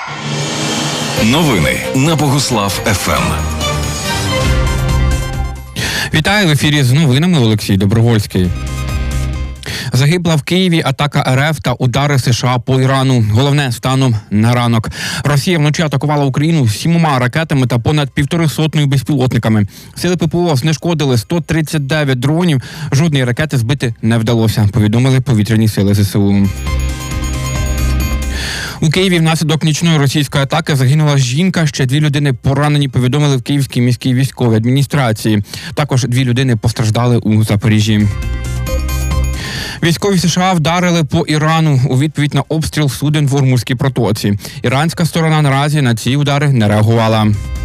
Новини на Богуслав ФМ. Вітаю, в ефірі з новинами Олексій Добровольський. Загибла в Києві атака РФ та удари США по Ірану. Головне станом на ранок. Росія вночі атакувала Україну 7 ракетами та понад 150 безпілотниками. Сили ППО знешкодили 139 дронів. Жодної ракети збити не вдалося, повідомили повітряні сили ЗСУ. У Києві внаслідок нічної російської атаки загинула жінка, ще 2 людини поранені, повідомили в Київській міській військовій адміністрації. Також 2 людини постраждали у Запоріжжі. Військові США вдарили по Ірану у відповідь на обстріл суден в Ормузькій протоці. Іранська сторона наразі на ці удари не реагувала.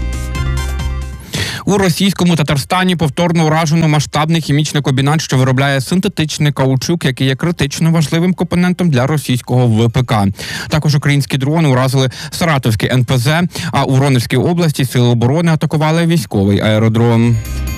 У російському Татарстані повторно уражено масштабний хімічний комбінат, що виробляє синтетичний каучук, який є критично важливим компонентом для російського ВПК. Також українські дрони уразили Саратовський НПЗ, а у Воронежській області сили оборони атакували військовий аеродром.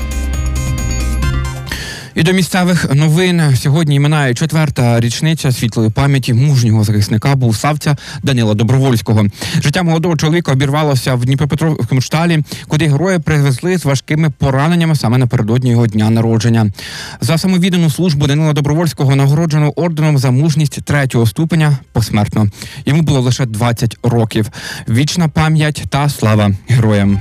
І до місцевих новин. Сьогодні минає 4-та річниця світлої пам'яті мужнього захисника Богуславця Данила Добровольського. Життя молодого чоловіка обірвалося в Дніпропетровському шталі, куди героя привезли з важкими пораненнями саме напередодні його дня народження. За самовіддану службу Данила Добровольського нагороджено орденом за мужність 3-го ступеня посмертно. Йому було лише 20 років. Вічна пам'ять та слава героям.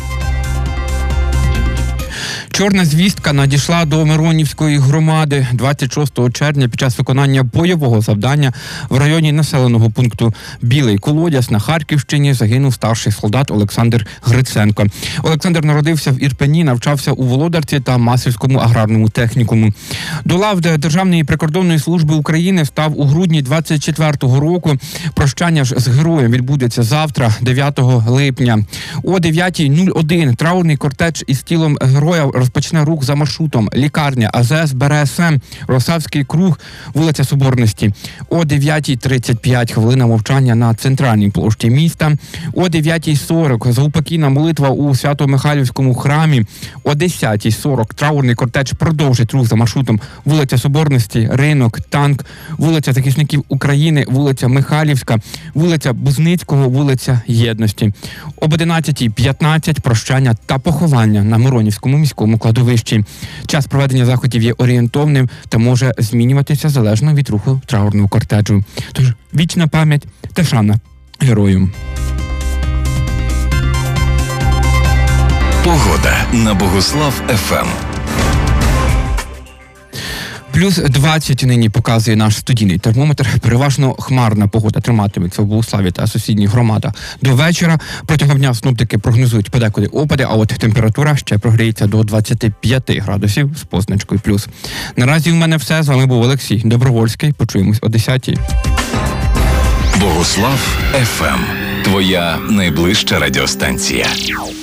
Чорна звістка надійшла до Миронівської громади 26 червня під час виконання бойового завдання в районі населеного пункту Білий Колодязь на Харківщині загинув старший солдат Олександр Гриценко. Олександр народився в Ірпені, навчався у Володарці та Масівському аграрному технікуму. До лав Державної прикордонної служби України став у грудні 24-го року. Прощання ж з героєм відбудеться завтра, 9 липня. О 9:01 траурний кортеж із тілом героя розпочне рух за маршрутом лікарня АЗС БРСМ, Росавський круг, вулиця Соборності. О 9:35 хвилина мовчання на центральній площі міста. О 9:40 заупокійна молитва у Свято-Михайлівському храмі. О 10:40 траурний кортеж продовжить рух за маршрутом вулиця Соборності, Ринок, Танк, вулиця Захисників України, вулиця Михайлівська, вулиця Бузницького, вулиця Єдності. Об 11:15 прощання та поховання на Миронівському міському кладовищі. Час проведення заходів є орієнтовним та може змінюватися залежно від руху траурного кортеджу. Тож вічна пам'ять та шана герою. Погода на Богуслав ФМ. Плюс 20 нині показує наш студійний термометр. Переважно хмарна погода триматиметься в Богуславі та сусідніх громадах до вечора. Протягом дня синоптики прогнозують подекуди опади, а от температура ще прогріється до 25 градусів з позначкою плюс. Наразі в мене все. З вами був Олексій Добровольський. Почуємось о 10-й. Богуслав ФМ. Твоя найближча радіостанція.